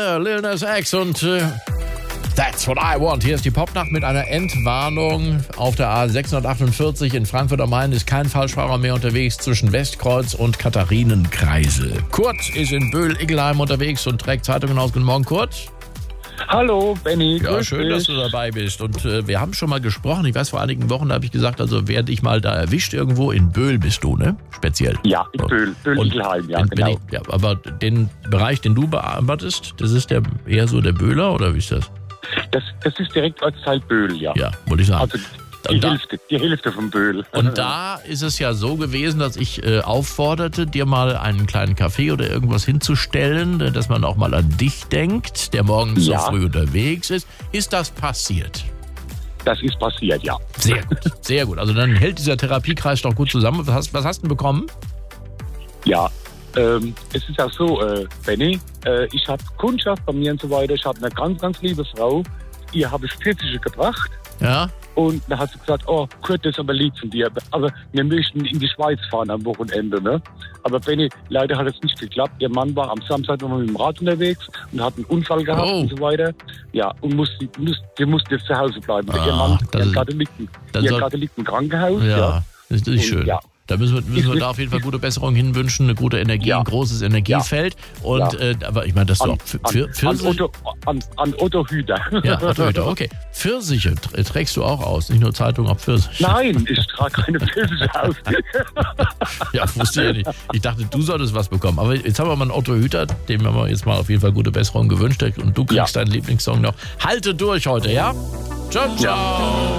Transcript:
Together, Lil Nas X und That's What I Want. Hier ist die Popnacht mit einer Entwarnung. Auf der A648 in Frankfurt am Main ist kein Falschfahrer mehr unterwegs zwischen Westkreuz und Katharinenkreisel. Kurt ist in Böhl-Iggelheim unterwegs und trägt Zeitungen aus. Guten Morgen, Kurt. Hallo, Benny. Ja, schön, dass du dabei bist. Und wir haben schon mal gesprochen. Ich weiß, vor einigen Wochen, da habe ich gesagt, also wer dich mal da erwischt irgendwo, in Böhl bist du, ne? Speziell. Ja, in Böhl-Iggelheim, ja, genau. Aber den Bereich, den du bearbeitest, das ist eher so der Böhler, oder wie ist das? Das ist direkt Ortsteil Böhl, ja. Ja, wollte ich sagen. Also die Hälfte vom Böhl. Und da ist es ja so gewesen, dass ich aufforderte, dir mal einen kleinen Kaffee oder irgendwas hinzustellen, dass man auch mal an dich denkt, der morgens so früh unterwegs ist. Ist das passiert? Das ist passiert, ja. Sehr gut, sehr gut. Also dann hält dieser Therapiekreis doch gut zusammen. Was hast du denn bekommen? Ja, es ist auch so, Benny, ich habe Kundschaft bei mir und so weiter. Ich habe eine ganz, ganz liebe Frau. Ihr habe ich 40 gebracht. Ja. Und dann hat sie gesagt, oh, Kurt, das ist aber lieb von dir. Aber wir möchten in die Schweiz fahren am Wochenende, ne? Aber Benny, leider hat es nicht geklappt. Ihr Mann war am Samstag noch mit dem Rad unterwegs und hat einen Unfall gehabt und so weiter. Ja, und wir mussten jetzt zu Hause bleiben. Ihr Mann, gerade liegt im Krankenhaus. Ja, das ist nicht schön. Ja. Da müssen wir da auf jeden Fall gute Besserung hinwünschen, eine gute Energie, ein großes Energiefeld. Und aber ich meine, dass du auch Pfirsiche... An Otto Hüter. Ja, Otto Hüter, okay. Pfirsiche trägst du auch aus, nicht nur Zeitung, auch Pfirsiche. Nein, ich trage keine Pfirsiche aus. Ja, wusste ich ja nicht. Ich dachte, du solltest was bekommen. Aber jetzt haben wir mal einen Otto Hüter, dem haben wir jetzt mal auf jeden Fall gute Besserung gewünscht. Und du kriegst deinen Lieblingssong noch. Halte durch heute, ja? Ciao, ciao. Ja.